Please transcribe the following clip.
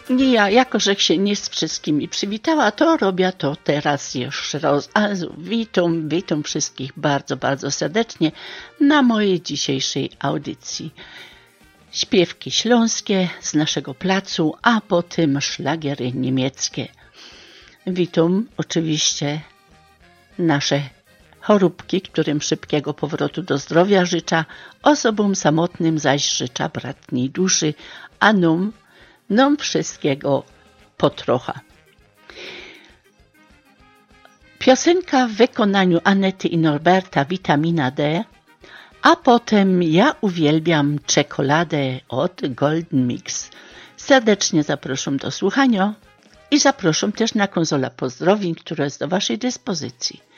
Ja, jako że się nie z wszystkimi przywitała, to robię to teraz jeszcze raz. Witam wszystkich bardzo, bardzo serdecznie na mojej dzisiejszej audycji. Śpiewki śląskie z naszego placu, a potem szlagiery niemieckie. Witam oczywiście nasze choróbki, którym szybkiego powrotu do zdrowia życzę, osobom samotnym zaś życzę bratniej duszy, a nam wszystkiego po trocha. Piosenka w wykonaniu Anety i Norberta Witamina D, a potem Ja uwielbiam czekoladę od Golden Mix. Serdecznie zapraszam do słuchania i zapraszam też na konsolę pozdrowień, która jest do waszej dyspozycji.